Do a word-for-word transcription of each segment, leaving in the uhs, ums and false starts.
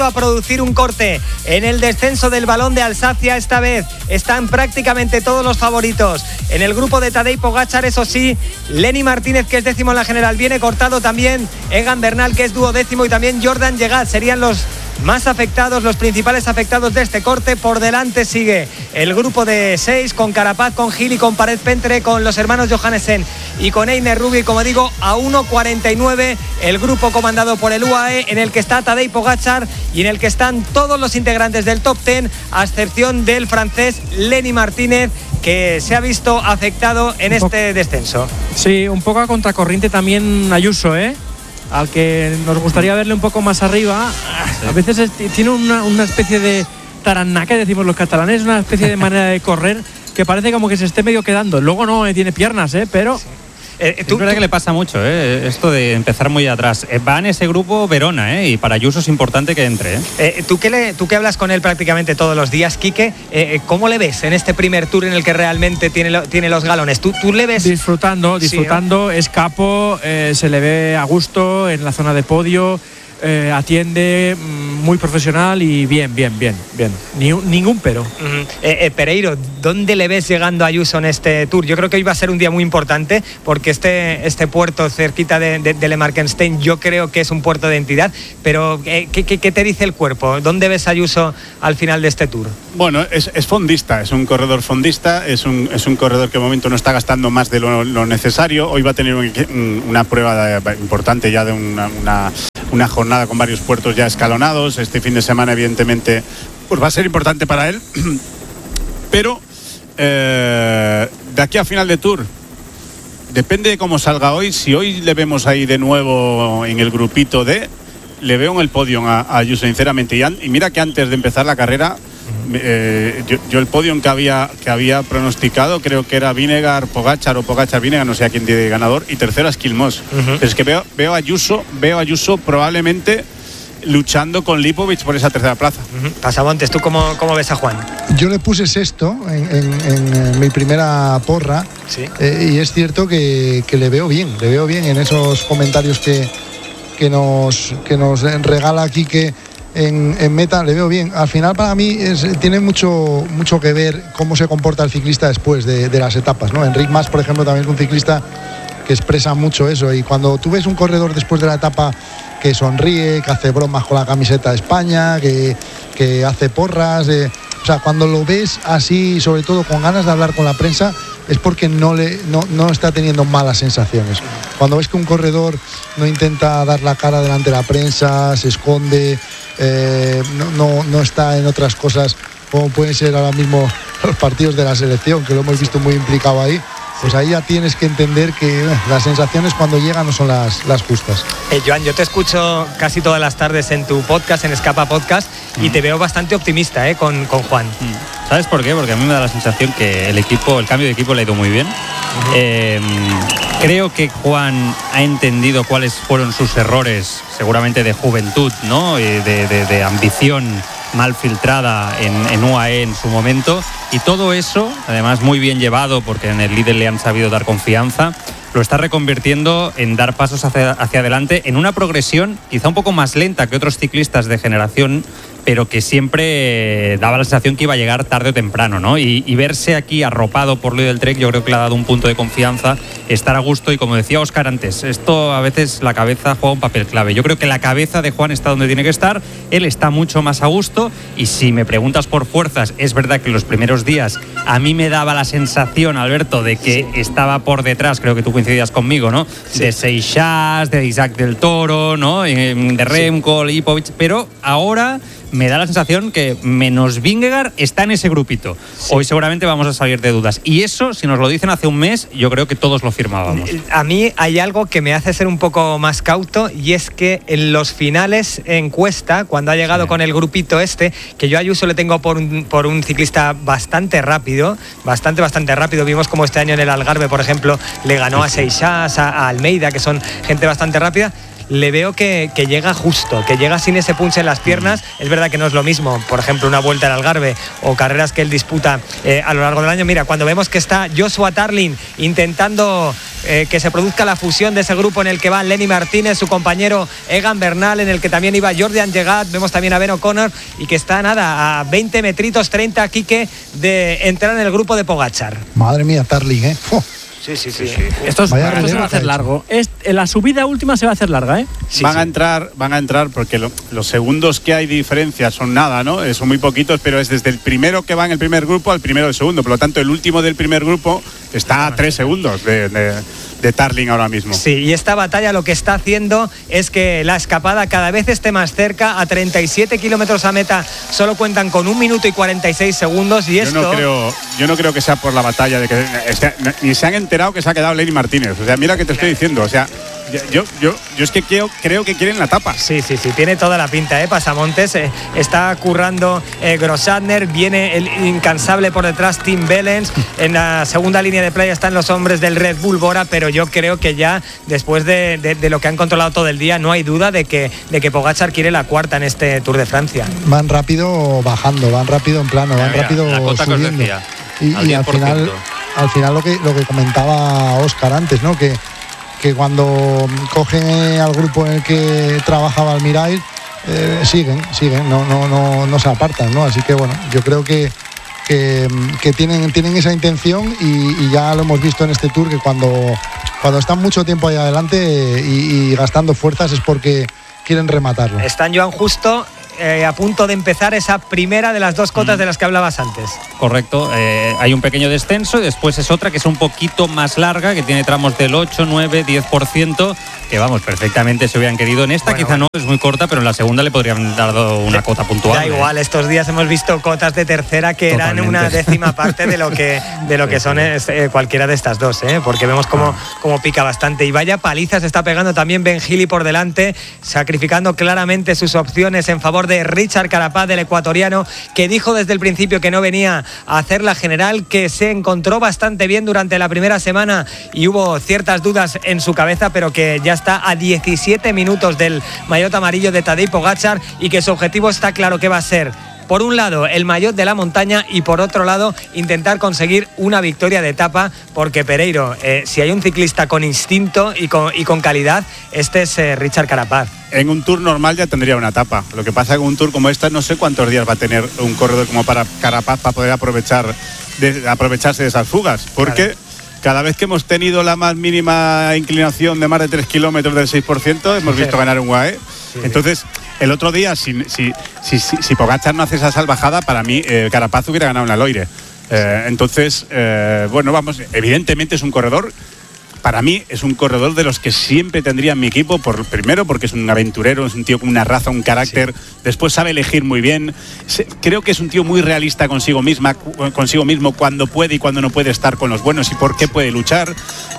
a producir un corte en el descenso del Balón de Alsacia. Esta vez están prácticamente todos los favoritos en el grupo de Tadej Pogačar. Eso sí, Lenny Martínez, que es décimo en la general, viene cortado también. Egan Bernal, que es duodécimo, y también Jordan Llegat serían los más afectados, los principales afectados de este corte. Por delante sigue el grupo de seis, con Carapaz, con Gil y con Paret Pentre, con los hermanos Johannesen y con Einer Rubio. Como digo, a uno cuarenta y nueve el grupo comandado por el U A E, en el que está Tadej Pogačar y en el que están todos los integrantes del top diez, a excepción del francés Lenny Martínez, que se ha visto afectado en este descenso. Sí, un poco a contracorriente también Ayuso, ¿eh? Al que nos gustaría verle un poco más arriba. Sí. A veces es, tiene una, una especie de taranaca, decimos los catalanes, una especie de manera de correr que parece como que se esté medio quedando. Luego no, eh, tiene piernas, ¿eh? Pero... Sí. Eh, ¿tú, es verdad tú? que le pasa mucho, ¿eh? Esto de empezar muy atrás. Eh, va en ese grupo Verona, ¿eh? Y para Ayuso es importante que entre, ¿eh? Eh, ¿tú, que le, tú que hablas con él prácticamente todos los días, Quique, eh, ¿cómo le ves en este primer tour en el que realmente tiene, lo, tiene los galones? ¿Tú, ¿Tú le ves? Disfrutando, disfrutando, sí, ¿no? Es capo, eh, se le ve a gusto en la zona de podio. Eh, atiende, muy profesional y bien, bien, bien, bien. Ni, ningún pero. Uh-huh. eh, eh, Pereiro, ¿dónde le ves llegando a Ayuso en este Tour? Yo creo que hoy va a ser un día muy importante, porque este, este puerto cerquita de, de, de Le Markenstein, yo creo que es un puerto de entidad, pero eh, ¿qué, qué, ¿qué te dice el cuerpo? ¿Dónde ves a Ayuso al final de este Tour? Bueno, es, es fondista, es un corredor fondista, es un, es un corredor que de momento no está gastando más de lo, lo necesario. Hoy va a tener un, una prueba de, importante ya de una, una una jornada con varios puertos ya escalonados. Este fin de semana, evidentemente, pues va a ser importante para él. Pero eh, de aquí a final de Tour, depende de cómo salga hoy. Si hoy le vemos ahí de nuevo en el grupito D, le veo en el podio a, a Ayuso, sinceramente. Y, an, y mira que antes de empezar la carrera, eh, yo, yo el podio que había, que había pronosticado, creo que era Vinegar, Pogačar o Pogačar Vinegar, no sé a quién tiene ganador, y tercero es Quilmos. Uh-huh. Pero es que veo, veo a Ayuso, veo a Ayuso probablemente luchando con Lipovic por esa tercera plaza. Uh-huh. Pasamontes, ¿tú cómo, cómo ves a Juan? Yo le puse sexto en, en, en mi primera porra. ¿Sí? eh, y es cierto que, que le veo bien, le veo bien en esos comentarios que, que, nos, que nos regala aquí que En, en meta, le veo bien. Al final, para mí es, tiene mucho, mucho que ver cómo se comporta el ciclista después de, de las etapas, ¿no? Enric Mas, por ejemplo, también es un ciclista que expresa mucho eso, y cuando tú ves un corredor después de la etapa que sonríe, que hace bromas con la camiseta de España, que, que hace porras, eh, o sea, cuando lo ves así, sobre todo con ganas de hablar con la prensa, es porque no, le, no, no está teniendo malas sensaciones. Cuando ves que un corredor no intenta dar la cara delante de la prensa, se esconde, eh, no, no, no está en otras cosas como pueden ser ahora mismo los partidos de la selección, que lo hemos visto muy implicado ahí, pues ahí ya tienes que entender que eh, las sensaciones cuando llegan no son las, las justas. Eh, Joan, yo te escucho casi todas las tardes en tu podcast, en Escapa Podcast, mm. y te veo bastante optimista eh, con, con Juan. Mm. ¿Sabes por qué? Porque a mí me da la sensación que el equipo, el cambio de equipo le ha ido muy bien. Uh-huh. Eh, creo que Juan ha entendido cuáles fueron sus errores, seguramente de juventud, ¿no? Y de, de, de ambición mal filtrada en, en U A E en su momento, y todo eso, además muy bien llevado, porque en el líder le han sabido dar confianza, lo está reconvirtiendo en dar pasos hacia, hacia adelante en una progresión quizá un poco más lenta que otros ciclistas de generación, pero que siempre daba la sensación que iba a llegar tarde o temprano, ¿no? Y, y verse aquí arropado por Luis del Trek, yo creo que le ha dado un punto de confianza, estar a gusto, y como decía Óscar antes, esto a veces la cabeza juega un papel clave. Yo creo que la cabeza de Juan está donde tiene que estar, él está mucho más a gusto, y si me preguntas por fuerzas, es verdad que los primeros días a mí me daba la sensación, Alberto, de que sí. estaba por detrás, creo que tú coincidías conmigo, ¿no? Sí. De Seixas, de Isaac del Toro, ¿no? De Remco, sí. Lipovic, pero ahora me da la sensación que menos Vingegaard está en ese grupito. Sí. Hoy seguramente vamos a salir de dudas. Y eso, si nos lo dicen hace un mes, yo creo que todos lo firmábamos. A mí hay algo que me hace ser un poco más cauto, y es que en los finales encuesta, cuando ha llegado sí. con el grupito este, que yo a Ayuso le tengo por un, por un ciclista bastante rápido, bastante, bastante rápido. Vimos como este año en el Algarve, por ejemplo, le ganó a Seixas, a, a Almeida, que son gente bastante rápida. Le veo que, que llega justo, que llega sin ese punch en las piernas. Es verdad que no es lo mismo, por ejemplo, una vuelta al Algarve o carreras que él disputa eh, a lo largo del año. Mira, cuando vemos que está Joshua Tarling intentando eh, que se produzca la fusión de ese grupo en el que van Lenny Martínez, su compañero Egan Bernal, en el que también iba Jordan Llegat, vemos también a Ben O'Connor, y que está nada a veinte metritos, treinta, Quique, de entrar en el grupo de Pogačar. Madre mía, Tarling, ¿eh? ¡Oh! Sí, sí, sí. sí. Esto, es, esto se va a hacer largo. Es, la subida última se va a hacer larga, ¿eh? Sí, van sí. a entrar, van a entrar porque lo, los segundos que hay de diferencia son nada, ¿no? Son muy poquitos, pero es desde el primero que va en el primer grupo al primero del segundo. Por lo tanto, el último del primer grupo está a tres segundos de, de, de Tarling ahora mismo. Sí, y esta batalla lo que está haciendo es que la escapada cada vez esté más cerca. A treinta y siete kilómetros a meta solo cuentan con un minuto y cuarenta y seis segundos. Y yo esto... no creo, yo no creo que sea por la batalla de que ni se han enterado que se ha quedado Lenny Martínez. O sea, mira que te estoy diciendo. O sea, yo, yo, yo es que creo, creo que quieren la tapa. Sí, sí, sí, tiene toda la pinta, ¿eh? Pasamontes, eh, está currando eh, Grossadner, viene el incansable por detrás Tim Wellens. En la segunda línea de playa están los hombres del Red Bull Bora, pero yo creo que ya después de, de, de lo que han controlado todo el día, no hay duda de que, de que Pogačar quiere la cuarta en este Tour de Francia. Van rápido bajando, van rápido en plano, van mira, rápido la cota subiendo. Que os decía, y, al y al final, al final lo que lo que comentaba Óscar antes, ¿no? Que que cuando cogen al grupo en el que trabajaba Almirall, eh, siguen, siguen, no, no, no, no se apartan, ¿no? Así que bueno, yo creo que, que, que tienen, tienen esa intención y, y ya lo hemos visto en este Tour, que cuando, cuando están mucho tiempo ahí adelante y, y gastando fuerzas es porque quieren rematarlo. Están, Joan, justo Eh, a punto de empezar esa primera de las dos cotas mm. de las que hablabas antes. Correcto, eh, hay un pequeño descenso y después es otra que es un poquito más larga, que tiene tramos del ocho, nueve, diez por ciento, que vamos, perfectamente se hubieran querido. En esta bueno, quizá bueno. no, es muy corta, pero en la segunda le podrían dar una da, cota puntual. Da igual, eh. estos días hemos visto cotas de tercera que Totalmente. eran una décima parte de lo que, de lo que son eh, cualquiera de estas dos, eh, porque vemos cómo, cómo pica bastante. Y vaya paliza se está pegando también Ben Healy por delante, sacrificando claramente sus opciones en favor de Richard Carapaz, del ecuatoriano, que dijo desde el principio que no venía a hacer la general, que se encontró bastante bien durante la primera semana y hubo ciertas dudas en su cabeza, pero que ya está a diecisiete minutos del maillot amarillo de Tadej Pogačar y que su objetivo está claro que va a ser, por un lado, el maillot de la montaña y por otro lado, intentar conseguir una victoria de etapa, porque Pereiro, eh, si hay un ciclista con instinto y con, y con calidad, este es eh, Richard Carapaz. En un Tour normal ya tendría una etapa. Lo que pasa es que en un Tour como este no sé cuántos días va a tener un corredor como para Carapaz para poder aprovechar de, aprovecharse de esas fugas, porque claro. cada vez que hemos tenido la más mínima inclinación de más de tres kilómetros del seis por ciento, hemos visto sí. ganar un U A E. Sí. Entonces, el otro día, si, si, si, si, si Pogačar no hace esa salvajada, para mí eh, Carapaz hubiera ganado una Loire. Eh, entonces, eh, bueno, vamos, evidentemente es un corredor. Para mí es un corredor de los que siempre tendría en mi equipo, por, primero porque es un aventurero, es un tío con una raza, un carácter, sí. después sabe elegir muy bien. Creo que es un tío muy realista consigo misma, consigo mismo, cuando puede y cuando no puede estar con los buenos y por qué puede luchar.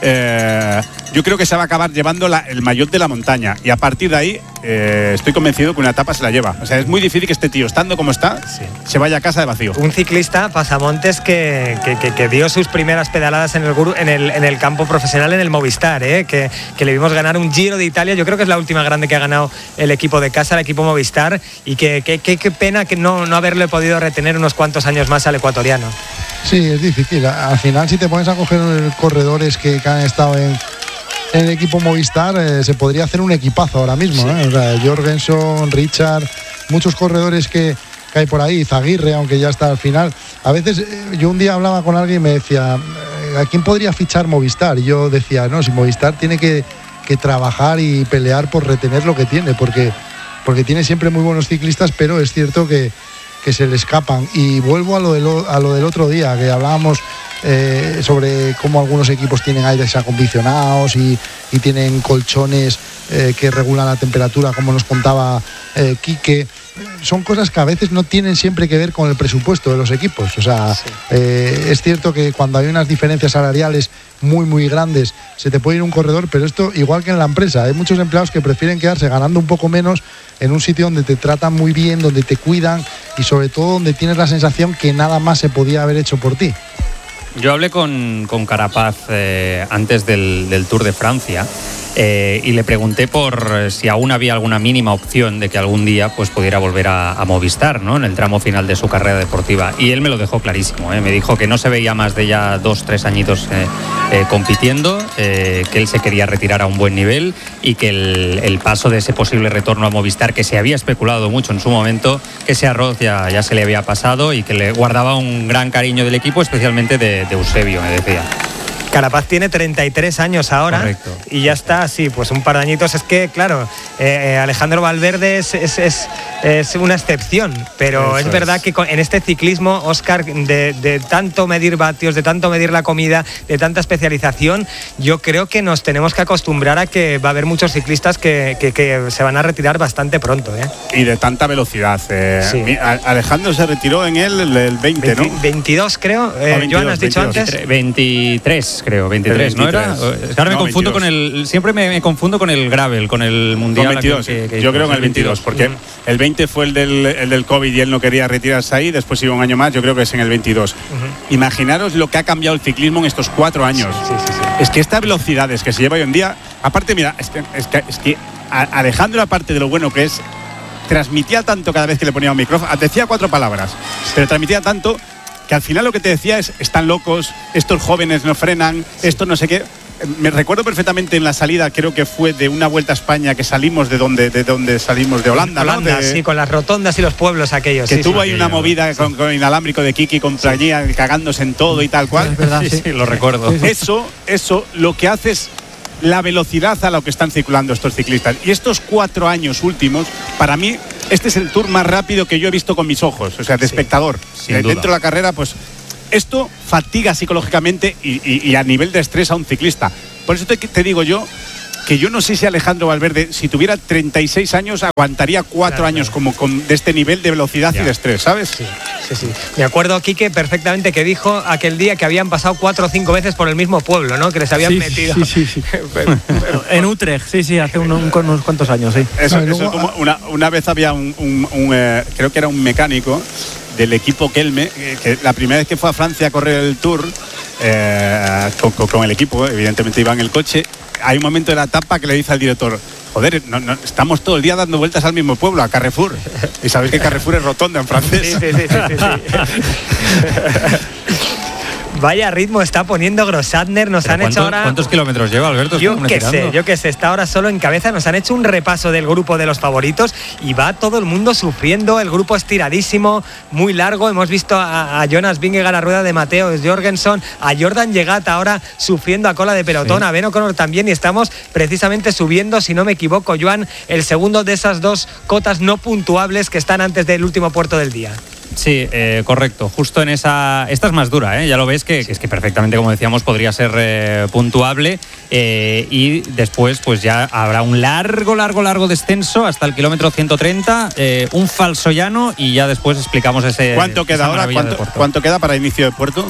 Eh, yo creo que se va a acabar llevando la, el maillot de la montaña y a partir de ahí eh, estoy convencido que una etapa se la lleva. O sea, es muy difícil que este tío, estando como está, sí. se vaya a casa de vacío. Un ciclista, Pasamontes, que, que, que, que dio sus primeras pedaladas en el, en el, en el campo profesional en el Movistar, ¿eh? que, que le vimos ganar un Giro de Italia. Yo creo que es la última grande que ha ganado el equipo de casa, el equipo Movistar, y que, que, que, que pena que no, no haberle podido retener unos cuantos años más al ecuatoriano. Sí, es difícil. Al final, si te pones a coger corredores que, que han estado en, en el equipo Movistar, eh, se podría hacer un equipazo ahora mismo. Sí. ¿eh? O sea, Jorgenson, Richard, muchos corredores que, que hay por ahí, Zaguirre, aunque ya está al final. A veces, eh, yo un día hablaba con alguien y me decía, ¿a quién podría fichar Movistar? Y yo decía, no, si Movistar tiene que, que trabajar y pelear por retener lo que tiene, porque, porque tiene siempre muy buenos ciclistas, pero es cierto que, que se le escapan. Y vuelvo a lo, del, a lo del otro día, que hablábamos eh, sobre cómo algunos equipos tienen aires acondicionados y, y tienen colchones eh, que regulan la temperatura, como nos contaba eh, Quique. Son cosas que a veces no tienen siempre que ver con el presupuesto de los equipos. O sea, sí. eh, es cierto que cuando hay unas diferencias salariales muy, muy grandes, se te puede ir un corredor, pero esto igual que en la empresa. Hay muchos empleados que prefieren quedarse ganando un poco menos en un sitio donde te tratan muy bien, donde te cuidan y sobre todo donde tienes la sensación que nada más se podía haber hecho por ti. Yo hablé con, con Carapaz eh, antes del, del Tour de Francia eh, y le pregunté por si aún había alguna mínima opción de que algún día pues pudiera volver a, a Movistar, ¿no? En el tramo final de su carrera deportiva. Y él me lo dejó clarísimo, ¿eh? Me dijo que no se veía más de ya dos, tres añitos eh, eh, compitiendo, eh, que él se quería retirar a un buen nivel y que el, el paso de ese posible retorno a Movistar, que se había especulado mucho en su momento, que ese arroz ya, ya se le había pasado y que le guardaba un gran cariño del equipo, especialmente de, de Eusebio, me decía. Carapaz tiene treinta y tres años ahora. Correcto. Y ya está, sí, pues un par de añitos. Es que, claro, eh, Alejandro Valverde es, es, es, es una excepción, pero Eso es verdad es. que en este ciclismo, Óscar, de, de tanto medir vatios, de tanto medir la comida, de tanta especialización, yo creo que nos tenemos que acostumbrar a que va a haber muchos ciclistas que, que, que se van a retirar bastante pronto, ¿eh? Y de tanta velocidad. Eh, sí. mi, Alejandro se retiró en el, el veinte, ¿no? veintidós, creo. Eh, veintidós, Joan, ¿has dicho veintidós. Antes? veintitrés. Creo, veintitrés, ¿no era? Ahora me no, confundo veintidós. Con el. Siempre me, me confundo con el gravel, con el mundial. Con veintidós, que, que, yo creo que en el veintidós, porque uh-huh. el veinte fue el del, el del COVID y él no quería retirarse ahí, después iba un año más, yo creo que es en el veintidós. Uh-huh. Imaginaros lo que ha cambiado el ciclismo en estos cuatro años. Sí, sí, sí, sí. Es que estas velocidades que se lleva hoy en día, aparte, mira, es que, es que, es que Alejandro, aparte de lo bueno que es, transmitía tanto cada vez que le ponía un micrófono, decía cuatro palabras, pero transmitía tanto que al final lo que te decía es, están locos, estos jóvenes no frenan, esto no sé qué. Me recuerdo perfectamente en la salida, creo que fue de una Vuelta a España, que salimos de donde, de donde salimos, de Holanda, Holanda, ¿no? De, sí, con las rotondas y los pueblos aquellos. Que sí, tuvo sí, ahí una movida sí. con, con inalámbrico de Kiki contra sí. allí, cagándose en todo y tal cual. Es verdad, sí, sí, sí, lo recuerdo. Eso, eso lo que hace es la velocidad a la que están circulando estos ciclistas. Y estos cuatro años últimos, para mí, este es el tour más rápido que yo he visto con mis ojos, o sea, de sí, espectador. Eh, dentro de la carrera, pues esto fatiga psicológicamente y, y, y a nivel de estrés a un ciclista. Por eso te, te digo yo que yo no sé si Alejandro Valverde, si tuviera treinta y seis años, aguantaría cuatro claro, años claro. como con, de este nivel de velocidad ya. y de estrés, ¿sabes? Sí, sí, sí. Me acuerdo, Quique, perfectamente que dijo aquel día que habían pasado cuatro o cinco veces por el mismo pueblo, ¿no? Que les habían sí, metido. Sí, sí, sí. pero, pero, en Utrecht, sí, sí, hace un, un, unos cuantos años, sí. Eso, eso es como una, una vez había un, un, un eh, creo que era un mecánico del equipo Kelme, que la primera vez que fue a Francia a correr el Tour, eh, con, con, con el equipo, evidentemente iba en el coche, hay un momento de la etapa que le dice al director, joder, no, no, estamos todo el día dando vueltas al mismo pueblo, a Carrefour. Y sabéis que Carrefour es rotonda en francés. Sí, sí, sí, sí, sí. Vaya ritmo está poniendo Grossatner, nos han hecho ahora... ¿Cuántos kilómetros lleva, Alberto? Yo qué sé, yo qué sé, está ahora solo en cabeza, nos han hecho un repaso del grupo de los favoritos y va todo el mundo sufriendo, el grupo estiradísimo, muy largo, hemos visto a, a Jonas Vingegaard a rueda de Mateo Jorgensen, a Jordan Llegat ahora sufriendo a cola de pelotón, sí. a Ben O'Connor también, y estamos precisamente subiendo, si no me equivoco, Joan, el segundo de esas dos cotas no puntuables que están antes del último puerto del día. Sí, eh, correcto. Justo en esa... Esta es más dura, ¿eh? Ya lo ves que, que es que perfectamente, como decíamos, podría ser eh, puntuable eh, y después pues ya habrá un largo, largo, largo descenso hasta el kilómetro ciento treinta, eh, un falso llano y ya después explicamos ese... ¿Cuánto queda ahora? ¿Cuánto, ¿Cuánto queda para inicio de puerto?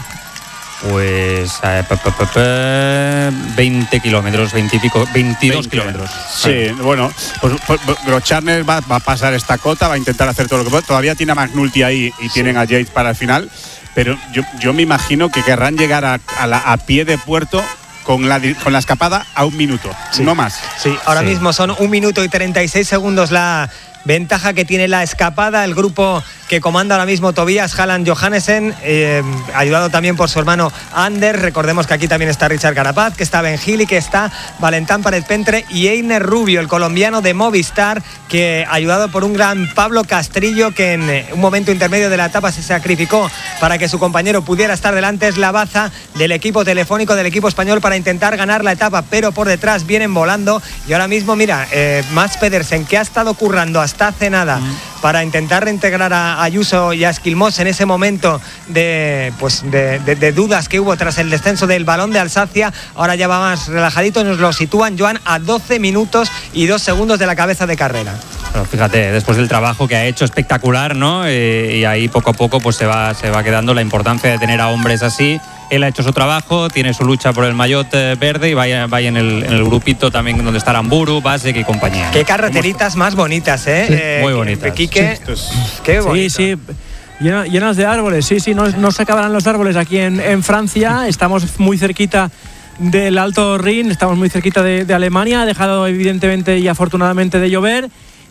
Pues eh, pe, pe, pe, pe, veinte kilómetros, veinte y pico, veintidós kilómetros. Sí, ah. bueno, pues, pues Grossatner va, va a pasar esta cota, va a intentar hacer todo lo que puede. Todavía tiene a McNulty ahí y sí. tienen a Yates para el final, pero yo, yo me imagino que querrán llegar a, a, la, a pie de puerto con la, con la escapada a un minuto, sí. no más. Sí, ahora sí. mismo son un minuto y treinta y seis segundos la ventaja que tiene la escapada, el grupo que comanda ahora mismo Tobias Halland Johannesen, eh, ayudado también por su hermano Anders. Recordemos que aquí también está Richard Carapaz, que está Ben Gili, que está Valentán Paret-Pentre y Einer Rubio, el colombiano de Movistar, que ayudado por un gran Pablo Castrillo, que en un momento intermedio de la etapa se sacrificó para que su compañero pudiera estar delante. Es la baza del equipo telefónico del equipo español para intentar ganar la etapa, pero por detrás vienen volando. Y ahora mismo, mira, eh, Mads Pedersen, que ha estado currando hasta hace nada mm. para intentar reintegrar a Ayuso y a Esquilmos en ese momento de, pues de, de, de dudas que hubo tras el descenso del Balón de Alsacia. Ahora ya va más relajadito, nos lo sitúan, Joan, a doce minutos y dos segundos de la cabeza de carrera. Pero fíjate, después del trabajo que ha hecho espectacular, ¿no? Eh, y ahí poco a poco pues se va, se va quedando la importancia de tener a hombres así. Él ha hecho su trabajo, tiene su lucha por el maillot verde y vaya, vaya en, el, en el grupito también donde está Aramburu, Basek y compañía. Qué carreteritas más bonitas, ¿eh? Sí. eh Muy bonitas. Quique, sí. es... Qué bonito. Sí, sí. Llenas, llenas de árboles, sí, sí, no, no se acabarán los árboles aquí en, en Francia. Estamos muy cerquita del Alto Rin, estamos muy cerquita de, de Alemania, ha dejado evidentemente y afortunadamente de llover.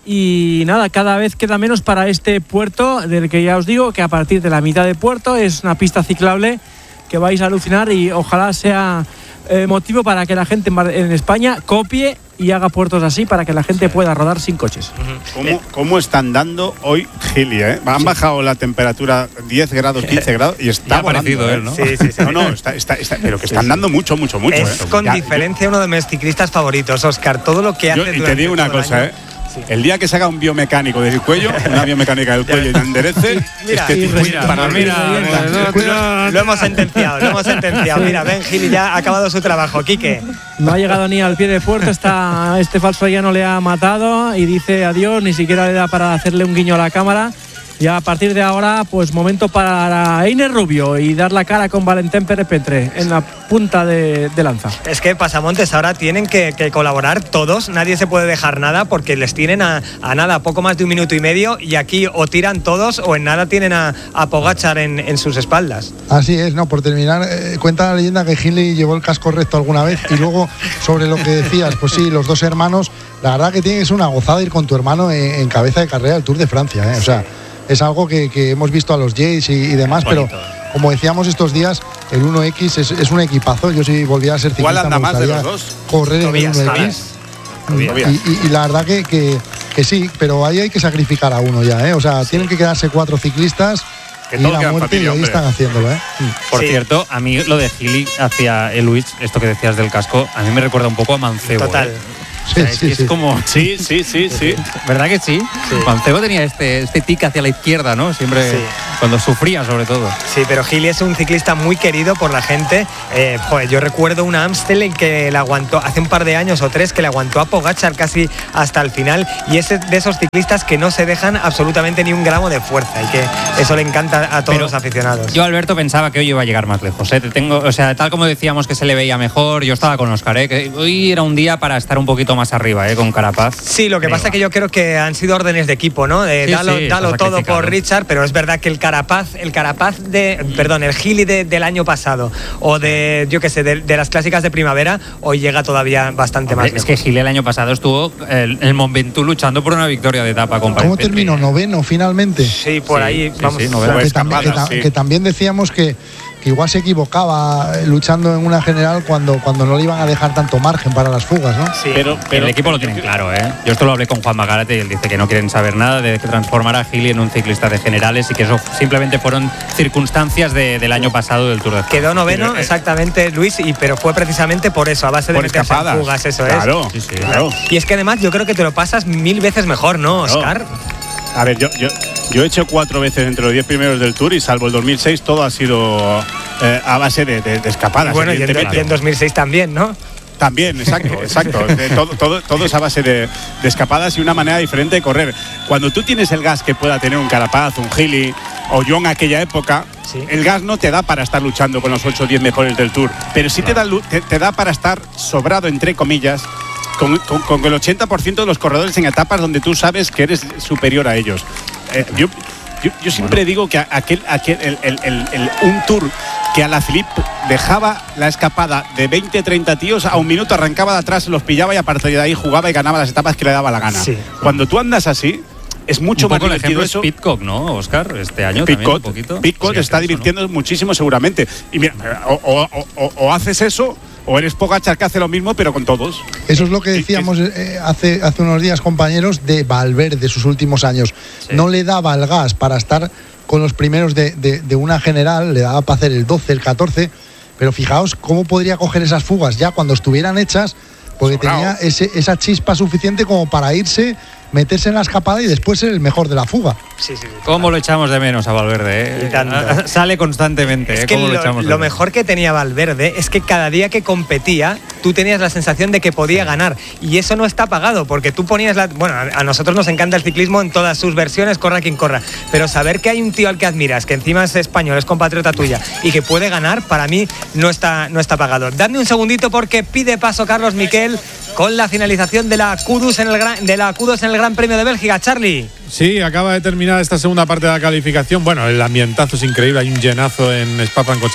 Y nada, cada vez queda menos para este puerto, del que ya os digo que a partir de la mitad de puerto es una pista ciclable que vais a alucinar y ojalá sea eh, motivo para que la gente en España copie y haga puertos así para que la gente pueda rodar sin coches. ¿Cómo, cómo están dando hoy Gili? ¿eh? Han sí. bajado la temperatura diez grados, quince grados y está ya volando, parecido ¿eh? él, ¿no? Sí, sí, sí. No, no, está, está, está, pero que están dando mucho, mucho, mucho. Es ¿eh? con ya, diferencia yo, uno de mis ciclistas favoritos, Óscar. Todo lo que hace. Yo, y te digo una cosa, ¿eh? Sí. El día que se haga un biomecánico del cuello, una biomecánica del cuello y enderece, mira, este tipo mira, para mira, mira, mira, lo hemos sentenciado, lo hemos sentenciado. Mira, Ben Gili ya ha acabado su trabajo. Quique. No ha llegado ni al pie de puerto, está, este falso ya no le ha matado y dice adiós, ni siquiera le da para hacerle un guiño a la cámara. Y a partir de ahora, pues momento para Einer Rubio y dar la cara con Valentín Pérez-Petre en la punta de, de lanza. Es que Pasamontes ahora tienen que, que colaborar todos, nadie se puede dejar nada porque les tienen a, a nada, poco más de un minuto y medio y aquí o tiran todos o en nada tienen a, a Pogačar en, en sus espaldas. Así es, no, por terminar, eh, cuenta la leyenda que Gili llevó el casco recto alguna vez y luego sobre lo que decías, pues sí, los dos hermanos, la verdad que tienes una gozada ir con tu hermano en, en cabeza de carrera del Tour de Francia, ¿eh? O sea, es algo que, que hemos visto a los Jays y, y demás, pero como decíamos estos días, el uno equis es, es un equipazo. Yo si volviera a ser ciclista, ¿cuál anda me más de gustaría los dos? correr Tobías, en el uno equis. Tobías. Y, y, y la verdad que, que, que sí, pero ahí hay que sacrificar a uno ya, ¿eh? O sea, sí. tienen que quedarse cuatro ciclistas que y la muerte y ahí hombre. Están haciéndolo, ¿eh? Por sí. cierto, a mí lo de Gili hacia el Luis, esto que decías del casco, a mí me recuerda un poco a Mancebo. Total. ¿eh? Sí, o sea, sí, es, sí. es como sí, sí, sí, sí. ¿Verdad que sí? sí. Mancebo tenía este, este tic hacia la izquierda, ¿no? Siempre sí. cuando sufría, sobre todo. Sí, pero Gili es un ciclista muy querido por la gente. Eh, joder, yo recuerdo una Amstel en que le aguantó hace un par de años o tres que le aguantó a Pogačar casi hasta el final y es de esos ciclistas que no se dejan absolutamente ni un gramo de fuerza y que eso le encanta a todos pero los aficionados. Yo, Alberto, pensaba que hoy iba a llegar más lejos. ¿eh? Te tengo, o sea, tal como decíamos que se le veía mejor, yo estaba con Óscar, ¿eh? que hoy era un día para estar un poquito más arriba, ¿eh? con Carapaz. Sí, lo que pasa es que yo creo que han sido órdenes de equipo, ¿no? De sí, dalo, sí, dalo todo por Richard, pero es verdad que el Carapaz, el Carapaz de, mm. perdón, el Gili de, del año pasado o de, yo qué sé, de, de las clásicas de primavera, hoy llega todavía bastante Hombre, más lejos. Es que Gili el año pasado estuvo el, el Mont Ventoux luchando por una victoria de etapa con ¿Cómo terminó? ¿Noveno finalmente? Sí, por sí, ahí, sí, vamos. Sí, que, también, que, ta sí. que también decíamos que que igual se equivocaba luchando en una general cuando, cuando no le iban a dejar tanto margen para las fugas, ¿no? Sí, pero, pero el equipo lo tienen claro, ¿eh? Yo esto lo hablé con Juan Magarate y él dice que no quieren saber nada de que transformar a Gili en un ciclista de generales y que eso simplemente fueron circunstancias de, del año pasado del Tour de Francia. Quedó noveno, exactamente, Luis, y pero fue precisamente por eso, a base de por meterse escapadas. en fugas, eso claro, es. Sí, sí, claro. Y es que además yo creo que te lo pasas mil veces mejor, ¿no, Óscar? A ver, yo, yo, yo he hecho cuatro veces entre los diez primeros del Tour y salvo el dos mil seis todo ha sido eh, a base de, de, de escapadas. Y bueno, y en, y en dos mil seis también, ¿no? También, exacto, exacto. De, todo, todo, todo es a base de, de escapadas y una manera diferente de correr. Cuando tú tienes el gas que pueda tener un Carapaz, un Gili o yo en aquella época, sí. el gas no te da para estar luchando con los ocho o diez mejores del Tour, pero sí te da, te, te da para estar sobrado, entre comillas, Con, con, con el ochenta por ciento de los corredores en etapas donde tú sabes que eres superior a ellos. Eh, yo, yo, yo siempre bueno. digo que aquel, aquel el, el, el, el, un Tour que Alaphilippe dejaba la escapada de veinte treinta tíos, a un minuto arrancaba de atrás, los pillaba y a partir de ahí jugaba y ganaba las etapas que le daba la gana. Sí. Cuando tú andas así, es mucho un más poco divertido eso. Pitcock, ¿no, Óscar? Este año Pitcock, también un poquito. Pitcock sí, está eso, divirtiendo ¿no? muchísimo seguramente. Y mira, o, o, o, o haces eso o eres Pogačar que hace lo mismo pero con todos. Eso es lo que decíamos eh, hace, hace unos días, compañeros, de Valverde, sus últimos años. Sí. No le daba el gas para estar con los primeros de, de, de una general, le daba para hacer el doce, el catorce, pero fijaos cómo podría coger esas fugas ya cuando estuvieran hechas, porque Sobrao. tenía ese, esa chispa suficiente como para irse, meterse en la escapada y después ser el mejor de la fuga. Sí, sí, sí. ¿Cómo lo echamos de menos a Valverde? ¿eh? Sale constantemente. Es que ¿Cómo lo, lo, echamos de lo menos? mejor que tenía Valverde es que cada día que competía tú tenías la sensación de que podía sí. ganar y eso no está pagado porque tú ponías la... Bueno, a nosotros nos encanta el ciclismo en todas sus versiones, corra quien corra, pero saber que hay un tío al que admiras, que encima es español, es compatriota tuya y que puede ganar, para mí no está, no está pagado. Dadme un segundito porque pide paso Carlos Miquel con la finalización de la Q dos en el gran, de la Q dos en el Gran Premio de Bélgica. Charlie. Sí, acaba de terminar esta segunda parte de la calificación. Bueno, el ambientazo es increíble, hay un llenazo en Spa-Francorchamps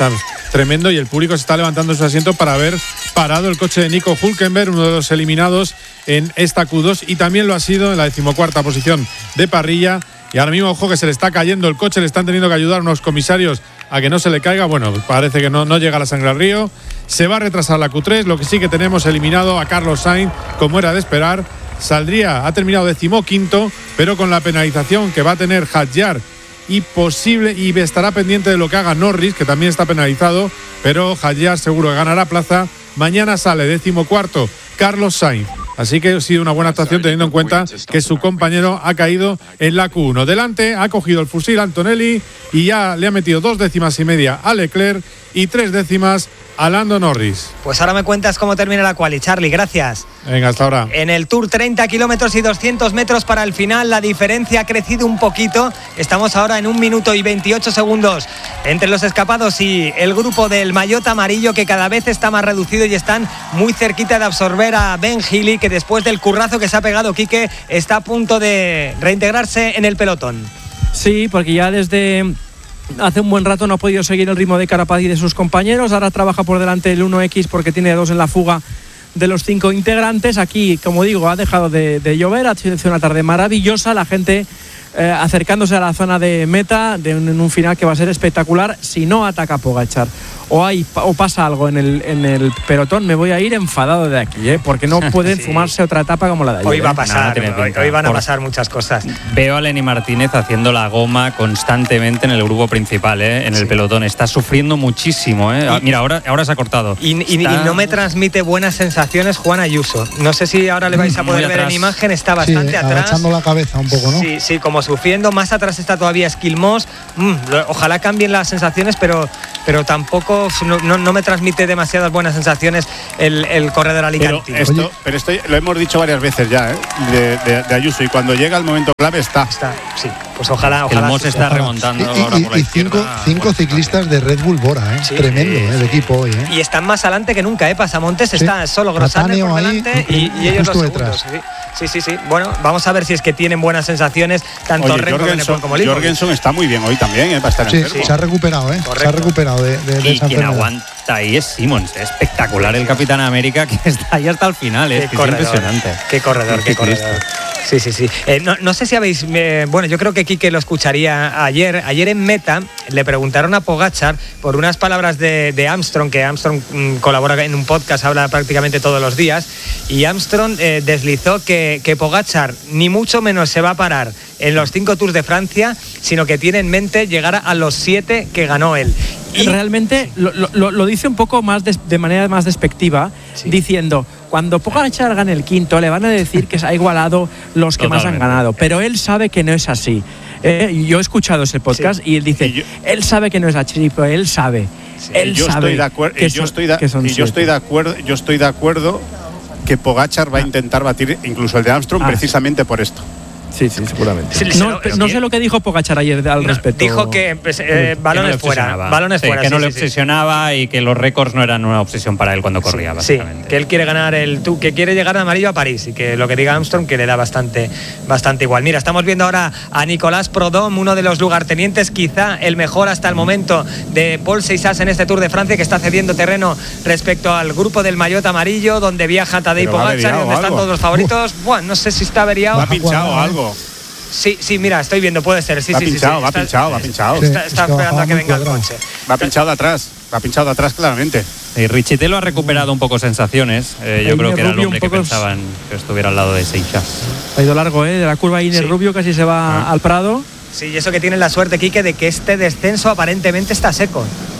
tremendo y el público se está levantando de su asiento para haber parado el coche de Nico Hülkenberg, uno de los eliminados en esta Q dos, y también lo ha sido en la decimocuarta posición de parrilla. Y ahora mismo, ojo, que se le está cayendo el coche, le están teniendo que ayudar unos comisarios a que no se le caiga. Bueno, parece que no, no llega la sangre al río. Se va a retrasar la Q tres, lo que sí que tenemos eliminado a Carlos Sainz, como era de esperar. Saldría, ha terminado decimoquinto, pero con la penalización que va a tener Hadjar y posible, y estará pendiente de lo que haga Norris, que también está penalizado, pero Hadjar seguro que ganará plaza. Mañana sale decimocuarto Carlos Sainz. Así que ha sido una buena actuación teniendo en cuenta que su compañero ha caído en la Q uno. Delante ha cogido el fusil Antonelli y ya le ha metido dos décimas y media a Leclerc y tres décimas a Lando Norris. Pues ahora me cuentas cómo termina la quali, Charlie, gracias. Venga, hasta ahora. En el Tour, treinta kilómetros y doscientos metros para el final. La diferencia ha crecido un poquito. Estamos ahora en un minuto y veintiocho segundos entre los escapados y el grupo del maillot amarillo, que cada vez está más reducido y están muy cerquita de absorber a Ben Healy, que después del currazo que se ha pegado Quique está a punto de reintegrarse en el pelotón. Sí, porque ya desde hace un buen rato no ha podido seguir el ritmo de Carapaz y de sus compañeros. Ahora trabaja por delante el uno equis porque tiene dos en la fuga de los cinco integrantes. Aquí, como digo, ha dejado de, de llover, ha sido una tarde maravillosa, la gente eh, acercándose a la zona de meta de un, en un final que va a ser espectacular. Si no ataca Pogačar o hay o pasa algo en el, en el pelotón, me voy a ir enfadado de aquí, ¿eh? Porque no pueden sí. fumarse otra etapa como la de ayer. Hoy va a pasar, no, no hoy, hoy van a pasar muchas cosas. Veo a Lenny Martínez haciendo la goma constantemente en el grupo principal, ¿eh? En el sí. pelotón. Está sufriendo muchísimo, ¿eh? Y, Mira, ahora, ahora se ha cortado. Y, y, Está... y no me transmite buenas sensaciones Juan Ayuso. No sé si ahora le vais a poder ver en imagen, está bastante sí, atrás. Agachando la cabeza un poco, ¿no? Sí, sí, como sufriendo. Más atrás está todavía Esquilmós. Mm, ojalá cambien las sensaciones, pero, pero tampoco no, no, no me transmite demasiadas buenas sensaciones el, el corredor alicantino. Pero esto, pero esto lo hemos dicho varias veces ya, ¿eh? de, de, de Ayuso, y cuando llega el momento clave está. Está, sí. Pues ojalá, ojalá. El Mos sí, está ojalá. remontando y, ahora y, por la y izquierda. Cinco, cinco ciclistas de Red Bull Bora, ¿eh? Sí, Tremendo, ¿eh? El equipo hoy, ¿eh? Y están más adelante que nunca, ¿eh? Pasamontes sí. está solo Grossaner por delante ahí, y, y ellos los segundos. Sí. sí, sí, sí. Bueno, vamos a ver si es que tienen buenas sensaciones tanto Oye, Renko como Lipo. Jorgensen está muy bien hoy también, ¿eh? Para estar sí, enfermo. Sí, se ha recuperado, ¿eh? Correcto. Se ha recuperado de, de, de y esa quien enfermedad. aguanta ahí es Simmons, es espectacular el Capitán América, que está ahí hasta el final, es, que es impresionante. Qué corredor, qué, qué corredor. Sí, sí, sí. Eh, no, no sé si habéis... Eh, bueno, yo creo que Quique lo escucharía ayer. Ayer en Meta le preguntaron a Pogačar por unas palabras de, de Armstrong, que Armstrong mmm, colabora en un podcast, habla prácticamente todos los días, y Armstrong eh, deslizó que, que Pogačar ni mucho menos se va a parar en los cinco Tours de Francia, sino que tiene en mente llegar a los siete que ganó él. Y realmente lo, lo, lo dice un poco más de, de manera más despectiva, sí. diciendo, cuando Pogačar gane el quinto le van a decir que se ha igualado los que Totalmente. más han ganado, pero él sabe que no es así. Eh, yo he escuchado ese podcast sí. y él dice, y yo, él sabe que no es así, pero él sabe. Sí. Él yo sabe estoy de acuerdo, que yo son, estoy de, que son y yo estoy de acuerdo, yo estoy de acuerdo que Pogačar va a intentar batir incluso el de Armstrong ah, precisamente sí. por esto. Sí, sí, seguramente. Sí, no, no, no sé lo que dijo Pogačar ayer al no, respecto. Dijo que pues, eh, balones que no fuera, balones sí, fuera. Que sí, no sí, le obsesionaba sí. y que los récords no eran una obsesión para él cuando corría, sí, básicamente. Sí, que él quiere ganar el tú, que quiere llegar de amarillo a París y que lo que diga Armstrong que le da bastante, bastante igual. Mira, estamos viendo ahora a Nicolás Prudhomme, uno de los lugartenientes, quizá el mejor hasta el momento de Paul Seixas en este Tour de Francia, que está cediendo terreno respecto al grupo del maillot amarillo, donde viaja Tadej Pogačar y donde algo. están todos los favoritos. Uh. Bueno, no sé si está averiado. Va pinchado algo. Sí, sí, mira, estoy viendo, puede ser. Sí, va, sí, pinchado, sí, va está, pinchado, va pinchado, Está, está es que esperando a que venga cuadrado. el coche. Va pinchado de atrás, va pinchado de atrás claramente. Y Richitelo ha recuperado un poco sensaciones. Eh, yo Ahí creo que era el Rubio hombre que pensaban que estuviera al lado de Seixas. Ha ido largo, ¿eh? De la curva Iner sí. Rubio casi se va ah. al Prado. Sí, y eso que tiene la suerte, Quique, de que este descenso aparentemente está seco.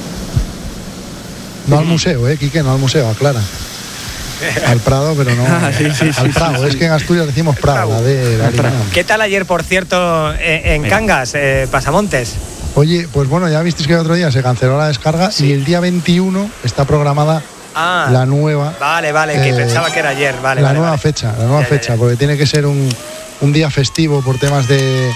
No al museo, ¿eh, Quique? No al museo, aclara. Al Prado, pero no ah, sí, sí, al sí, Prado. Sí, es que en Asturias decimos Prado, la de la ¿Qué tal ayer, por cierto, en Cangas, eh, Pasamontes? Oye, pues bueno, ya visteis que el otro día se canceló la descarga sí. y el día veintiuno está programada ah, la nueva. Vale, vale, que eh, pensaba que era ayer. Vale, la vale, nueva vale. fecha, la nueva ya, fecha, ya, ya. porque tiene que ser un, un día festivo por temas de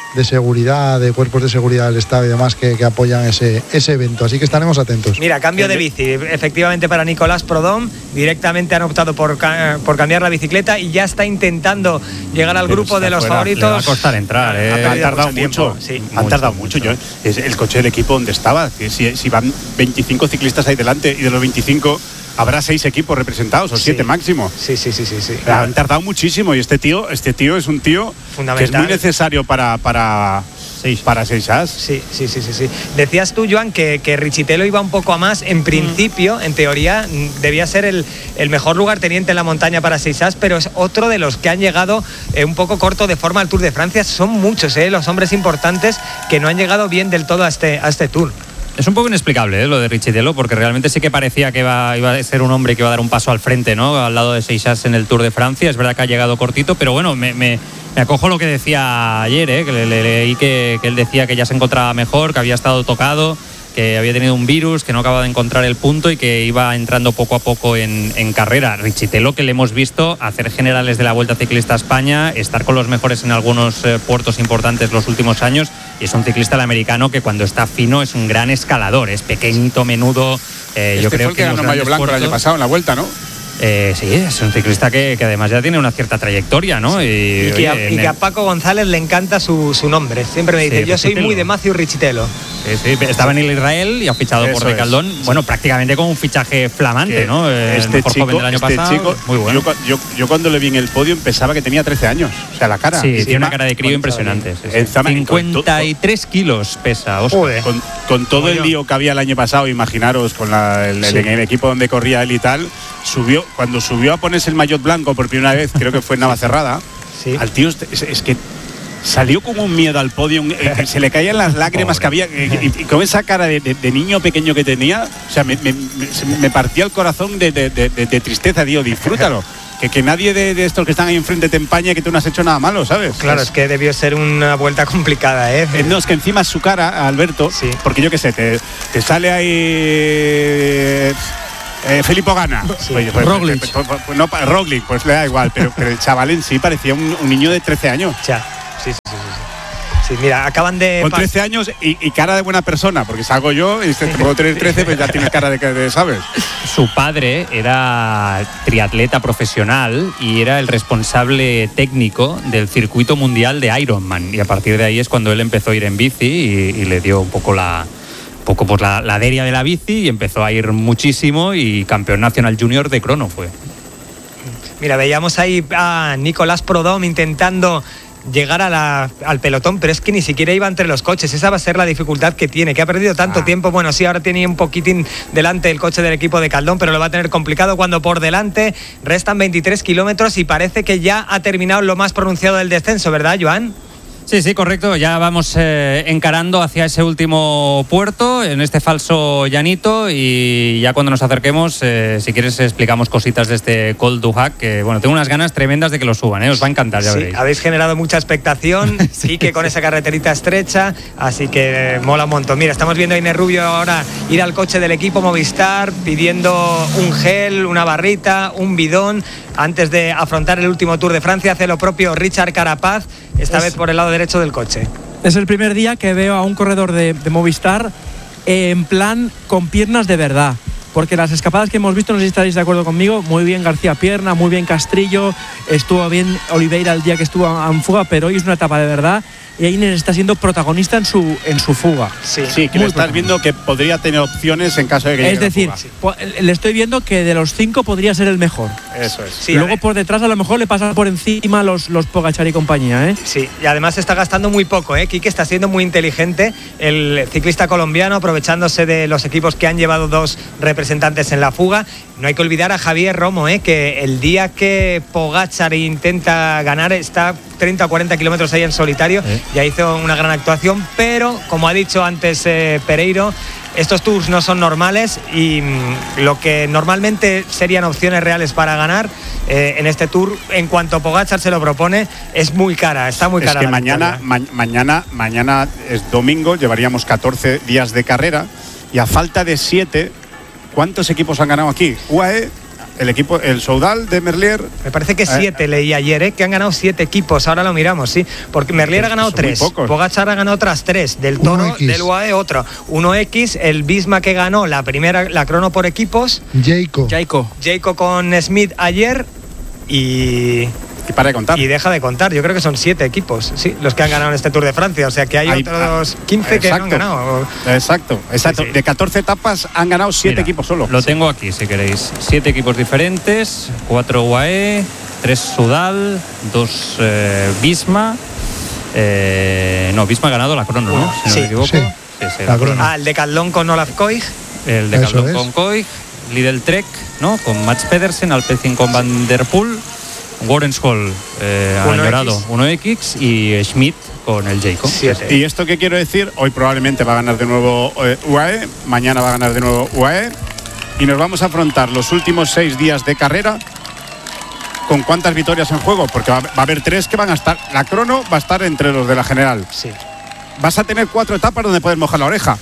de seguridad, de cuerpos de seguridad del Estado y demás que, que apoyan ese, ese evento. Así que estaremos atentos. Mira, cambio de bici, efectivamente para Nicolás Prodom, directamente han optado por, por cambiar la bicicleta y ya está intentando llegar al Pero grupo de los fuera, favoritos. le va a costar entrar, ¿eh? Han tardado mucho, sí. han tardado mucho. Yo, es el coche del equipo donde estaba, que si, si van veinticinco ciclistas ahí delante y de los veinticinco habrá seis equipos representados o Sí. siete máximo. Sí, sí, sí, sí, sí. Han tardado muchísimo y este tío, este tío es un tío que es muy necesario para para Seis. para Seixas. Sí, sí, sí, sí, sí. Decías tú, Joan, que, que Richitelo iba un poco a más. En principio, mm. en teoría, debía ser el, el mejor lugarteniente en la montaña para Seixas, pero es otro de los que han llegado eh, un poco corto de forma al Tour de Francia. Son muchos, eh, los hombres importantes que no han llegado bien del todo a este, a este Tour. Es un poco inexplicable, ¿eh?, lo de Richitelo, porque realmente sí que parecía que iba, iba a ser un hombre que iba a dar un paso al frente, ¿no?, al lado de Seixas en el Tour de Francia. Es verdad que ha llegado cortito, pero bueno, me, me, me acojo lo que decía ayer, ¿eh?, que le, le, leí que, que él decía que ya se encontraba mejor, que había estado tocado, que había tenido un virus, que no acaba de encontrar el punto y que iba entrando poco a poco en, en carrera. Richitelo, que le hemos visto hacer generales de la Vuelta Ciclista a España, estar con los mejores en algunos eh, puertos importantes los últimos años, y es un ciclista el americano que cuando está fino es un gran escalador, es pequeñito, menudo. Eh, Este yo creo fue el que que ganó Mayo Blanco el año pasado en la Vuelta, ¿no? Eh, sí, es un ciclista que, que además ya tiene una cierta trayectoria, ¿no? Sí. Y, y, que a, y que a Paco González le encanta su, su nombre. Siempre me dice, sí, yo soy muy de Matthew Richitelo. Sí, sí, estaba en el Israel y ha fichado Eso por Decathlon. Es. Bueno, prácticamente con un fichaje flamante, ¿no? Este el mejor chico, joven del año este pasado. Chico, muy bueno. Yo, yo, yo cuando le vi en el podio pensaba que tenía trece años. O sea, la cara. Sí, sí tiene una cara de crío impresionante. Sí, sí. cincuenta y tres kilos pesa, Oscar. Con, con todo el lío que había el año pasado, imaginaros, con la, el, sí. el, el equipo donde corría él y tal, subió, cuando subió a ponerse el maillot blanco por primera vez, creo que fue en Navacerrada, sí. al tío es, es que salió como un miedo al podio, eh, se le caían las lágrimas Pobre. que había, eh, y, y con esa cara de, de, de niño pequeño que tenía, o sea, me, me, me, me partía el corazón de, de, de, de tristeza, digo, disfrútalo. Que, que nadie de, de estos que están ahí enfrente te empañe que tú no has hecho nada malo, ¿sabes? Claro, es, es que debió ser una vuelta complicada, ¿eh? No, es que encima su cara, Alberto, sí. porque yo qué sé, te, te sale ahí eh, Filippo Ganna. Sí. Oye, pues, Roglic. Pues, pues, pues, no, Roglic, pues le da igual, pero, pero el chaval en sí parecía un, un niño de trece años. Ya, sí, sí, sí. sí. Sí, mira, acaban de... Con trece años y, y cara de buena persona, porque salgo yo y te puedo tener trece, pero ya tienes cara de, de, ¿sabes? Su padre era triatleta profesional y era el responsable técnico del circuito mundial de Ironman. Y a partir de ahí es cuando él empezó a ir en bici y, y le dio un poco la... Un poco por la laderia de la bici y empezó a ir muchísimo y campeón nacional junior de crono fue. Mira, veíamos ahí a Nicolás Prodom intentando llegar a la, al pelotón, pero es que ni siquiera iba entre los coches. Esa va a ser la dificultad que tiene, que ha perdido tanto ah. tiempo. Bueno, sí, ahora tiene un poquitín delante el coche del equipo de Caldón, pero lo va a tener complicado cuando por delante restan veintitrés kilómetros y parece que ya ha terminado lo más pronunciado del descenso, ¿verdad, Joan? Sí, sí, correcto. Ya vamos eh, encarando hacia ese último puerto, en este falso llanito, y ya cuando nos acerquemos, eh, si quieres, explicamos cositas de este Col du Hac, que bueno, tengo unas ganas tremendas de que lo suban, ¿eh? Os va a encantar, ya sí, veréis. Habéis generado mucha expectación, sí, que con esa carreterita estrecha, así que eh, mola un montón. Mira, estamos viendo a Inés Rubio ahora ir al coche del equipo Movistar pidiendo un gel, una barrita, un bidón, antes de afrontar el último Tour de Francia. Hace lo propio Richard Carapaz, esta es... vez por el lado derecho del coche. Es el primer día que veo a un corredor de, de Movistar en plan con piernas de verdad, porque las escapadas que hemos visto, no sé si estaréis de acuerdo conmigo, muy bien García Pierna, muy bien Castrillo, estuvo bien Oliveira el día que estuvo en fuga, pero hoy es una etapa de verdad y Inés está siendo protagonista en su en su fuga. Sí, sí, que le estás viendo que podría tener opciones en caso de que llegue. Es decir, fuga. Le estoy viendo que de los cinco podría ser el mejor. Eso es. Sí, luego por detrás a lo mejor le pasan por encima los, los Pogačar y compañía, ¿eh? Sí, y además está gastando muy poco, ¿eh? Quique está siendo muy inteligente, el ciclista colombiano, aprovechándose de los equipos que han llevado dos representantes en la fuga. No hay que olvidar a Javier Romo, ¿eh? Que el día que Pogačar intenta ganar está treinta o cuarenta kilómetros ahí en solitario. ¿Eh? Ya hizo una gran actuación, pero como ha dicho antes eh, Pereiro, estos tours no son normales y mmm, lo que normalmente serían opciones reales para ganar eh, en este tour, en cuanto Pogačar se lo propone, es muy cara, está muy cara. Es que mañana, ma- mañana, mañana es domingo, llevaríamos catorce días de carrera y a falta de siete, ¿cuántos equipos han ganado aquí? U A E, el equipo, el Soudal de Merlier. Me parece que siete, eh, leí ayer, ¿eh? que han ganado siete equipos. Ahora lo miramos, sí. Porque Merlier ha ganado tres. Pogačar ha ganado otras tres. Del Toro, del U A E, otro. uno equis, el Visma que ganó la primera, la crono por equipos. Jayco. Jayco. Jayco con Smith ayer. Y. Y para de contar. Y deja de contar. Yo creo que son siete equipos, sí, los que han ganado en este Tour de Francia. O sea que hay, hay otros quince exacto, que no han ganado. Exacto, exacto. Sí, sí. De catorce etapas han ganado siete equipos solo. Lo tengo aquí, si queréis. Siete equipos diferentes, cuatro U A E, tres Soudal, dos eh, Visma. Eh, no, Visma ha ganado la crono, ¿no? Si no sí, me equivoco. Sí. Sí, sí, la crono. Ah, el Decathlon con Olaf Koig. El Decathlon con Koig. Lidl Trek, ¿no? Con Mats Pedersen, Alpecin con Van Der Poel. Warrenshall eh, ha llorado uno equis y Schmidt con el Jayco. ¿Y esto qué quiero decir? Hoy probablemente va a ganar de nuevo eh, U A E, mañana va a ganar de nuevo U A E y nos vamos a afrontar los últimos seis días de carrera con cuántas victorias en juego, porque va, va a haber tres que van a estar, la crono va a estar entre los de la general. Sí. Vas a tener cuatro etapas donde puedes mojar la oreja.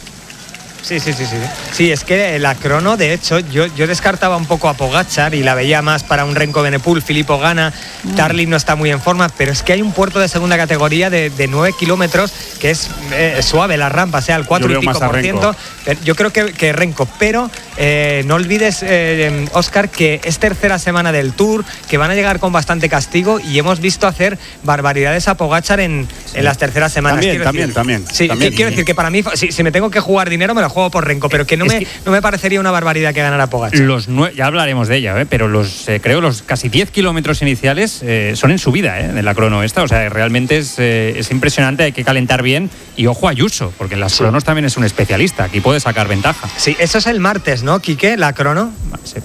Sí, sí, sí, sí. Sí, es que la crono, de hecho, yo, yo descartaba un poco a Pogačar y la veía más para un Renko Benepul. Filippo gana, mm. Tarling no está muy en forma, pero es que hay un puerto de segunda categoría de, de nueve kilómetros que es eh, suave la rampa, sea el cuatro y pico por ciento. Yo creo que, que Renko, pero eh, no olvides, eh, Óscar, que es tercera semana del Tour, que van a llegar con bastante castigo y hemos visto hacer barbaridades a Pogačar en, sí. en las terceras semanas. También, quiero también, decir, también. Sí, también. quiero decir que para mí, si, si me tengo que jugar dinero, me lo juego por Renko, pero que no, me, que no me parecería una barbaridad que ganara Pogačar. Los nue- ya hablaremos de ella, ¿eh? Pero los eh, creo los casi diez kilómetros iniciales eh, son en subida ¿eh? de la crono esta. O sea, realmente es, eh, es impresionante, hay que calentar bien. Y ojo a Ayuso, porque en las sí. cronos también es un especialista, aquí puede sacar ventaja. Sí, eso es el martes, ¿no, Quique? La crono. Sí.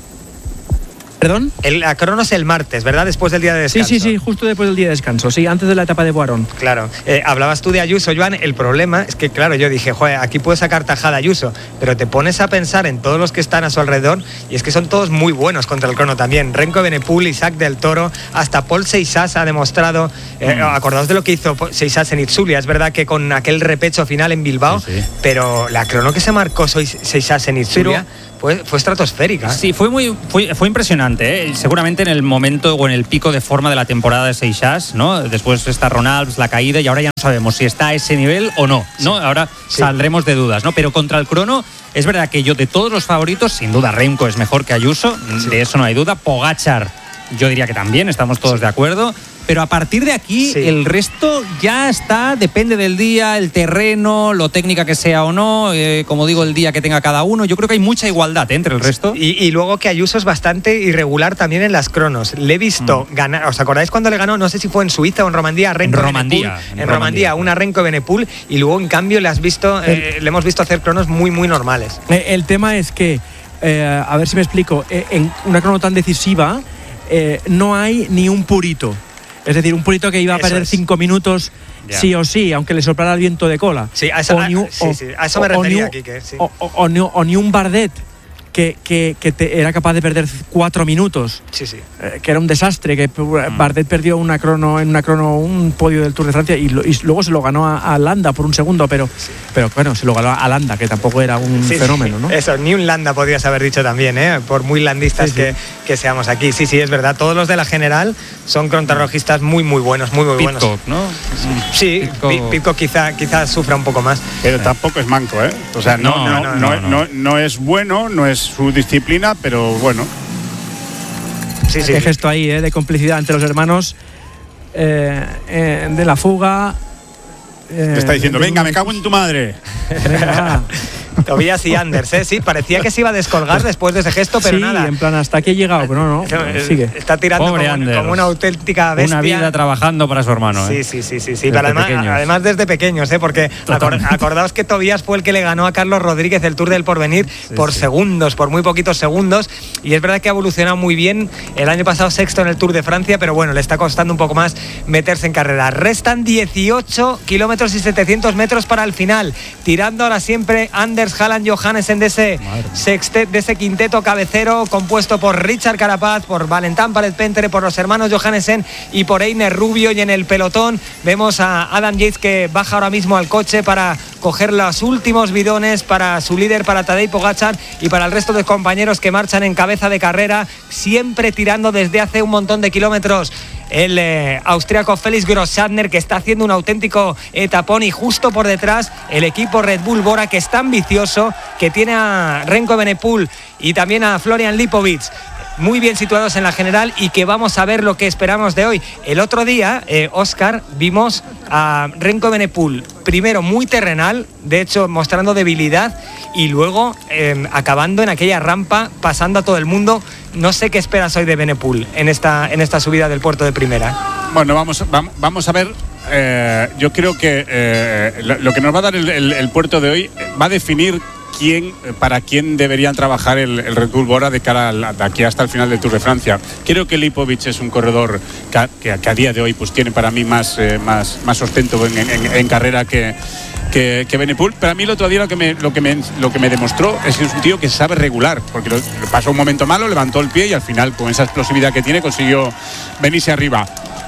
¿Perdón? El, la crono es el martes, ¿verdad? Después del día de descanso. Sí, sí, sí, justo después del día de descanso, sí, antes de la etapa de Boirón. Claro. Eh, hablabas tú de Ayuso, Joan. El problema es que, claro, yo dije, joder, aquí puede sacar tajada Ayuso, pero te pones a pensar en todos los que están a su alrededor y es que son todos muy buenos contra el crono también. Renko Benepul, Isaac del Toro, hasta Paul Seixas ha demostrado. Eh, mm. Acordaos de lo que hizo Seixas en Itzulia. Es verdad que con aquel repecho final en Bilbao, sí, sí. pero la crono que se marcó Seixas en Itzulia. Pero... Fue, fue estratosférica. Sí, fue muy fue, fue impresionante, ¿eh? Seguramente en el momento o en el pico de forma de la temporada de Seixas, ¿no? Después está Ronalds, la caída, y ahora ya no sabemos si está a ese nivel o no, ¿no? Sí. Ahora sí. saldremos de dudas, ¿no? Pero contra el crono, es verdad que yo de todos los favoritos, sin duda Remco es mejor que Ayuso, sí. de eso no hay duda. Pogačar, yo diría que también, estamos todos sí. de acuerdo. Pero a partir de aquí, sí. el resto ya está, depende del día, el terreno, lo técnica que sea o no, eh, como digo, el día que tenga cada uno. Yo creo que hay mucha igualdad ¿eh? entre el resto. Y, y luego que Ayuso es bastante irregular también en las cronos. Le he visto mm. ganar, ¿os acordáis cuando le ganó? No sé si fue en Suiza o en Romandía. A Renko en Romandía. Benepul, en, en Romandía, Romandía, una Renko Benepul, y luego en cambio le has visto, eh, le hemos visto hacer cronos muy, muy normales. El tema es que, eh, a ver si me explico, eh, en una crono tan decisiva eh, no hay ni un purito. Es decir, un purito que iba a eso perder es. cinco minutos yeah. sí o sí, aunque le soplara el viento de cola. Sí, a eso, o ni un, a, sí, sí, a eso me o, refería, o, Quique. Sí. O, o, o, o, o ni un Bardet que, que, que te era capaz de perder cuatro minutos. Sí, sí. Eh, que era un desastre, que mm. Bardet perdió una crono, en una crono un podio del Tour de Francia y, lo, y luego se lo ganó a, a Landa por un segundo, pero, sí. pero bueno, se lo ganó a Landa, que tampoco era un sí, fenómeno, sí. ¿no? Eso, ni un Landa podrías haber dicho también, ¿eh? Por muy landistas sí, sí. Que, que seamos aquí. Sí, sí, es verdad. Todos los de la general son contrarrojistas muy, muy buenos, muy, muy Pitcock, buenos. ¿no? Sí, Pitcock, Pitcock quizá, quizá sufra un poco más. Pero tampoco es manco, ¿eh? O sea, no, no, no, no, no, no, no, no es bueno, no es su disciplina, pero bueno. Sí, sí. Qué gesto ahí, ¿eh? De complicidad entre los hermanos eh, eh, de la fuga. Eh, Me está diciendo, venga, me cago en tu madre. Venga. Tobias y Anders, ¿eh? Sí, parecía que se iba a descolgar después de ese gesto, pero sí, nada. En plan, hasta aquí he llegado, pero no, no, sigue. Está tirando como, como una auténtica bestia. Una vida trabajando para su hermano, ¿eh? Sí, sí, sí, sí, sí. Pero además, además desde pequeños, ¿eh? Porque acor, acordaos que Tobias fue el que le ganó a Carlos Rodríguez el Tour del Porvenir sí, por sí. segundos, por muy poquitos segundos. Y es verdad que ha evolucionado muy bien. El año pasado sexto en el Tour de Francia, pero bueno, le está costando un poco más meterse en carrera. Restan dieciocho kilómetros y setecientos metros para el final. Tirando ahora siempre Anders Anders, Haaland, Johannesen de ese, sextet, de ese quinteto cabecero compuesto por Richard Carapaz, por Valentán Palet-Pentre, por los hermanos Johannesen y por Einer Rubio. Y en el pelotón vemos a Adam Yates, que baja ahora mismo al coche para coger los últimos bidones para su líder, para Tadej Pogačar, y para el resto de compañeros que marchan en cabeza de carrera, siempre tirando desde hace un montón de kilómetros. El eh, austríaco Felix Grossschartner, que está haciendo un auténtico etapón, y justo por detrás el equipo Red Bull Bora, que es tan vicioso, que tiene a Remco Evenepoel y también a Florian Lipovic muy bien situados en la general, y que vamos a ver lo que esperamos de hoy. El otro día, eh, Óscar, vimos a Remco Evenepoel primero muy terrenal, de hecho mostrando debilidad, y luego eh, acabando en aquella rampa, pasando a todo el mundo. No sé qué esperas hoy de Evenepoel en esta, en esta subida del puerto de primera. Bueno, vamos, vamos, vamos a ver. Eh, yo creo que eh, lo, lo que nos va a dar el, el, el puerto de hoy va a definir quién, para quién deberían trabajar el, el Red Bull Bora de cara a, de aquí hasta el final del Tour de Francia. Creo que Lipovic es un corredor que a, que, que a día de hoy pues tiene para mí más, eh, más, más sustento en, en, en carrera que, que, que Evenepoel. Pero a mí el otro día lo que, me, lo, que me, lo que me demostró es que es un tío que sabe regular, porque lo, pasó un momento malo, levantó el pie y al final, con esa explosividad que tiene, consiguió venirse arriba.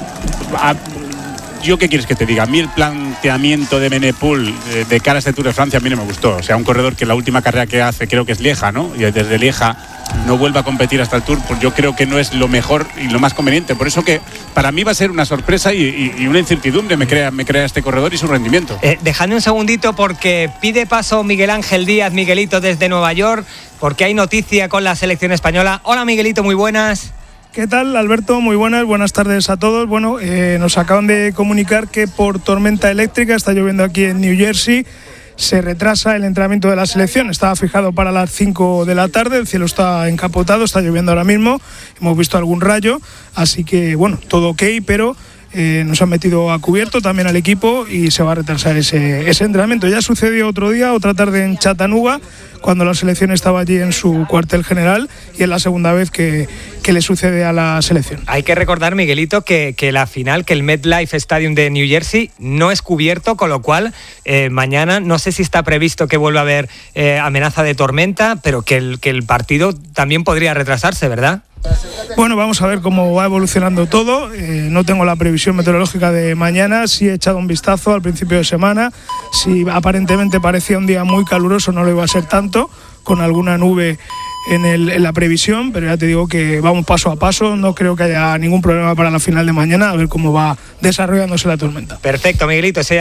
A, ¿Yo qué quieres que te diga? A mí el planteamiento de Evenepoel de, de cara a este Tour de Francia a mí no me gustó. O sea, un corredor que la última carrera que hace creo que es Lieja, ¿no? Y desde Lieja no vuelve a competir hasta el Tour, pues yo creo que no es lo mejor y lo más conveniente. Por eso que para mí va a ser una sorpresa y, y, y una incertidumbre me crea, me crea este corredor y su rendimiento. Eh, dejadme un segundito, porque pide paso Miguel Ángel Díaz, Miguelito, desde Nueva York, porque hay noticia con la selección española. Hola Miguelito, muy buenas. ¿Qué tal, Alberto? Muy buenas, buenas tardes a todos. Bueno, eh, nos acaban de comunicar que por tormenta eléctrica, está lloviendo aquí en New Jersey, se retrasa el entrenamiento de la selección. Estaba fijado para las cinco de la tarde, el cielo está encapotado, está lloviendo ahora mismo, hemos visto algún rayo, así que bueno, todo ok, pero eh, nos han metido a cubierto también al equipo y se va a retrasar ese, ese entrenamiento. Ya sucedió otro día, otra tarde en Chattanooga, cuando la selección estaba allí en su cuartel general, y es la segunda vez que, que le sucede a la selección. Hay que recordar, Miguelito, que, que la final, que el MetLife Stadium de New Jersey no es cubierto, con lo cual eh, mañana no sé si está previsto que vuelva a haber eh, amenaza de tormenta, pero que el, que el partido también podría retrasarse, ¿verdad? Bueno, vamos a ver cómo va evolucionando todo. Eh, no tengo la previsión meteorológica de mañana, sí he echado un vistazo al principio de semana. Si aparentemente parecía un día muy caluroso, no lo iba a ser tanto, con alguna nube en, el, en la previsión, pero ya te digo que vamos paso a paso. No creo que haya ningún problema para la final de mañana, a ver cómo va desarrollándose la tormenta. Perfecto, Miguelito.